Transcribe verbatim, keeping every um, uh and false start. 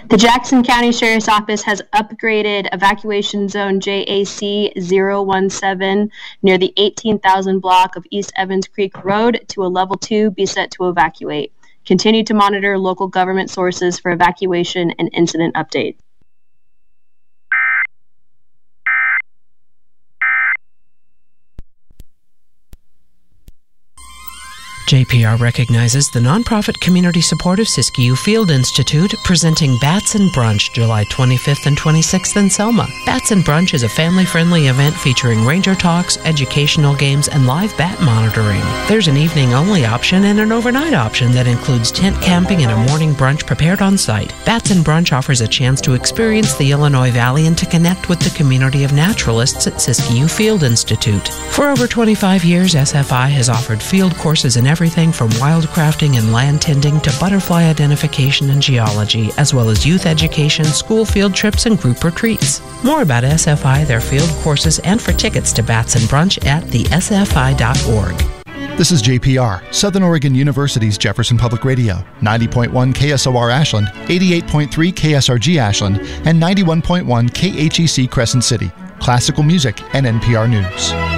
The Jackson County Sheriff's Office has upgraded Evacuation Zone J A C zero one seven near the eighteen thousand block of East Evans Creek Road to a level two, be set to evacuate. Continue to monitor local government sources for evacuation and incident updates. J P R recognizes the nonprofit community support of Siskiyou Field Institute, presenting Bats and Brunch July twenty-fifth and twenty-sixth in Selma. Bats and Brunch is a family-friendly event featuring ranger talks, educational games, and live bat monitoring. There's an evening-only option and an overnight option that includes tent camping and a morning brunch prepared on site. Bats and Brunch offers a chance to experience the Illinois Valley and to connect with the community of naturalists at Siskiyou Field Institute. For over twenty-five years, S F I has offered field courses in everything from wildcrafting and land tending to butterfly identification and geology, as well as youth education, school field trips, and group retreats. More about S F I, their field courses, and for tickets to Bats and Brunch at the s f i dot org. This is J P R, Southern Oregon University's Jefferson Public Radio, ninety point one K S O R Ashland, eighty-eight point three K S R G Ashland, and ninety-one point one K H E C Crescent City. Classical music and N P R News.